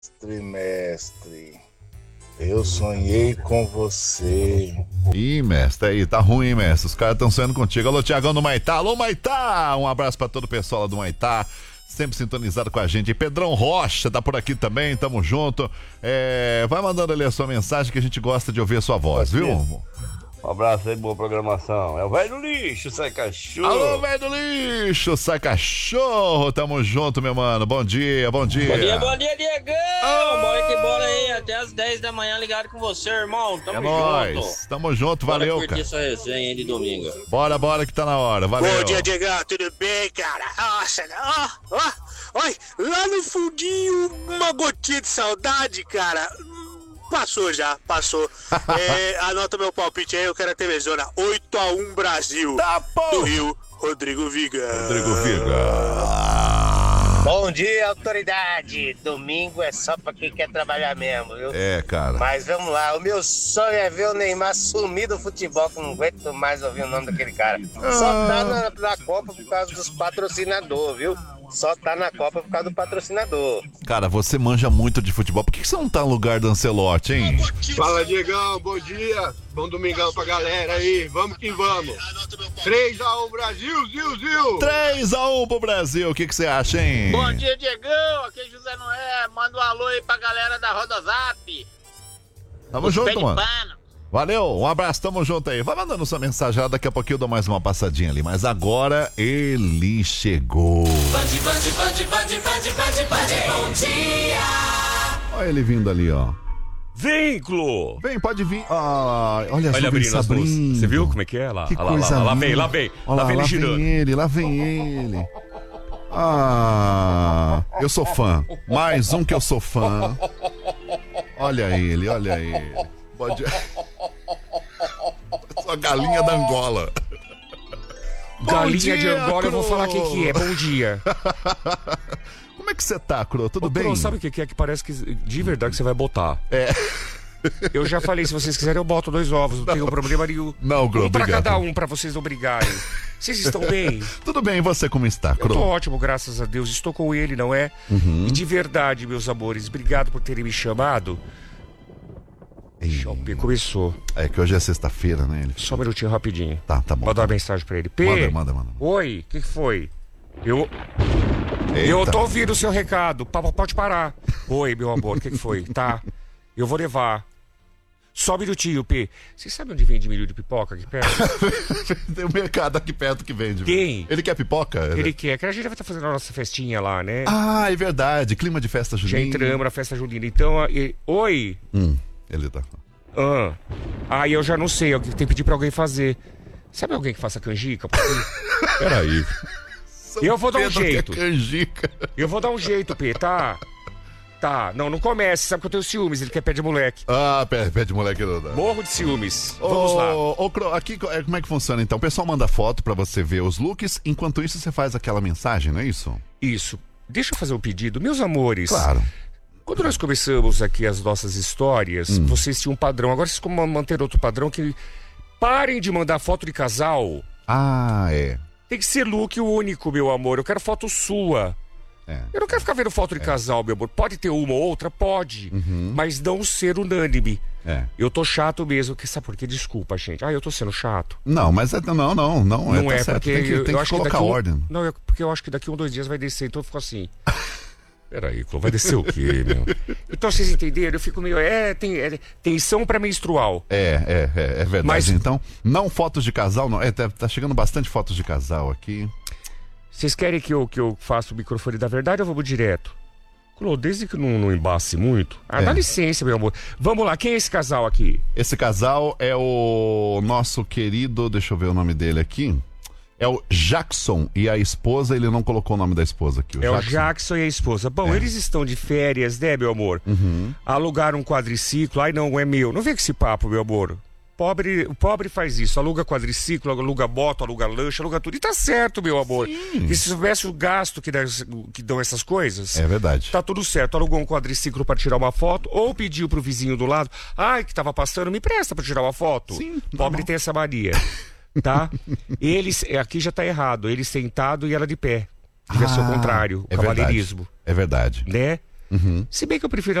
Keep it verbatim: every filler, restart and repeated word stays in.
Trimestre, eu sonhei com você. Ih, mestre, aí, tá ruim, hein, mestre? Os caras estão sonhando contigo. Alô, Tiagão do Maitá. Alô, Maitá! Um abraço pra todo o pessoal lá do Maitá, sempre sintonizado com a gente. E Pedrão Rocha tá por aqui também, tamo junto. É, vai mandando ali a sua mensagem que a gente gosta de ouvir a sua voz, viu? Um abraço aí, boa programação. É o velho do lixo, sai cachorro. Alô, velho do lixo, sai cachorro. Tamo junto, meu mano. Bom dia, bom dia. Bom dia, bom dia, Diegão. Oh! Bora que bora aí, até as dez da manhã ligado com você, irmão. Tamo é junto. Nóis. Tamo junto, bora valeu, curtir cara. essa resenha aí de domingo. Bora, bora que tá na hora, valeu. Bom dia, Diegão, tudo bem, cara? Nossa, ó, ó, olha, lá no fundinho, uma gotinha de saudade, cara. Passou já, passou. É, anota meu palpite aí, eu quero a T V Zona. oito a um Brasil. Tá bom. Do Rio, Rodrigo Viga. Rodrigo Viga. Bom dia, autoridade. Domingo é só pra quem quer trabalhar mesmo, viu? É, cara. Mas vamos lá, o meu sonho é ver o Neymar sumir do futebol, que eu não aguento mais ouvir o nome daquele cara. Só tá na, na Copa por causa dos patrocinadores, viu? Só tá na Copa por causa do patrocinador. Cara, você manja muito de futebol. Por que você não tá no lugar do Ancelotti, hein? Fala, Diegão, bom dia. Bom domingão pra galera aí. Vamos que vamos. três a um Brasil, Zil, Zil. três a um pro Brasil. O que que você acha, hein? Bom dia, Diegão. Aqui é José Noé. Manda um alô aí pra galera da Rodozap. Tamo Os junto, pé de mano. pano. Valeu, um abraço, tamo junto aí. Vai mandando sua mensagem lá, daqui a pouquinho eu dou mais uma passadinha ali. Mas agora ele chegou. Bande, bande, bande, bande, bande, bande, bande, bom dia. Olha ele vindo ali, ó. Vínculo! Vem, pode vir. Ah, olha as Olha nuvens abrindo as luzes. abrindo. Você viu como é que é? Lá, Que lá, lá, coisa lá, lá linda. vem, lá vem. Olha Lá vem ele lá girando. vem ele, lá vem ele. Ah, eu sou fã. Mais um que eu sou fã. Olha ele, olha ele. Pode... Sua galinha da Angola. Galinha dia, de Angola, Cro. eu vou falar o que, que é. Bom dia. Como é que você tá, Cro? Tudo Ô, bem? Cro, sabe o que, que é que parece que de verdade que você vai botar? É. Eu já falei, se vocês quiserem eu boto dois ovos, não, não tenho problema nenhum. Não, Cro, um pra obrigado. cada um, pra vocês não brigarem. Vocês estão bem? Tudo bem, e você como está, Cro? Eu tô ótimo, graças a Deus. Estou com ele, não é? Uhum. E de verdade, meus amores, obrigado por terem me chamado. O P começou. É que hoje é sexta-feira, né? Ele... Só um minutinho rapidinho. Tá, tá bom. Manda uma mensagem pra ele. P, Manda, manda, manda. Oi, o que, que foi? Eu... Eita. Eu tô ouvindo o seu recado. Papo, pode parar. Oi, meu amor, o que, que foi? Tá, eu vou levar. Só um minutinho, P. Você sabe onde vende milho de pipoca aqui perto? Tem um mercado aqui perto que vende. Tem. Ele quer pipoca? Ele quer, que a gente deve estar fazendo a nossa festinha lá, né? Ah, é verdade. Clima de festa junina. Já entramos na festa junina. Então, e... oi. Hum, ele tá... Ah, ah, eu já não sei. Eu tenho que pedir pra alguém fazer. Sabe alguém que faça canjica? Peraí. Eu vou dar um Pedro jeito. quer canjica. Eu vou dar um jeito, P, tá? Tá, não, não comece, sabe que eu tenho ciúmes, ele quer pé de moleque. Ah, pé, pé de moleque não dá. Morro de ciúmes. Vamos ô, lá. Ô, Cro, aqui é, como é que funciona então? O pessoal manda foto pra você ver os looks, enquanto isso você faz aquela mensagem, não é isso? Isso. Deixa eu fazer um pedido. Meus amores. Claro. Quando nós começamos aqui as nossas histórias, hum. vocês tinham um padrão. Agora vocês como manter outro padrão que parem de mandar foto de casal. Ah, é. Tem que ser look único, meu amor. Eu quero foto sua. É. Eu não quero ficar vendo foto de é. casal, meu amor. Pode ter uma ou outra? Pode. Uhum. Mas não ser unânime. É. Eu tô chato mesmo. Que, sabe por quê? Desculpa, gente. Ah, eu tô sendo chato. Não, mas é, não, não, não. Não é, tá é certo. porque tem que, eu, tem eu que acho colocar que daqui um, ordem. Não, é porque eu acho que daqui um, dois dias vai descer. Então eu fico assim... Peraí, vai descer o quê, meu? Então vocês entenderam? Eu fico meio... É, tem, é tensão pré-menstrual. É, é, é, é verdade. Mas... Então, não fotos de casal, não. É, tá, tá chegando bastante fotos de casal aqui. Vocês querem que eu, que eu faça o microfone da verdade ou vamos direto? Clô, desde que não, não embace muito. Ah, é. dá licença, meu amor. Vamos lá, quem é esse casal aqui? Esse casal é o nosso querido... Deixa eu ver o nome dele aqui. É o Jackson e a esposa, ele não colocou o nome da esposa aqui. O é Jackson. o Jackson e a esposa. Bom, é. eles estão de férias, né, meu amor? Uhum. Alugaram um quadriciclo. Ai, não, é meu. Não vem com esse papo, meu amor. Pobre, o pobre faz isso. Aluga quadriciclo, aluga moto, aluga lancha, aluga tudo. E tá certo, meu amor. Sim. E se soubesse o gasto que, dá, que dão essas coisas... É verdade. Tá tudo certo. Alugou um quadriciclo pra tirar uma foto ou pediu pro vizinho do lado. Ai, que tava passando, me presta pra tirar uma foto. Sim, pobre não. tem essa mania. Tá? Eles, aqui já tá errado. Ele sentado e ela de pé. Devia ah, ser o contrário, o é cavalheirismo. Verdade. É verdade. Né? Uhum. Se bem que eu prefiro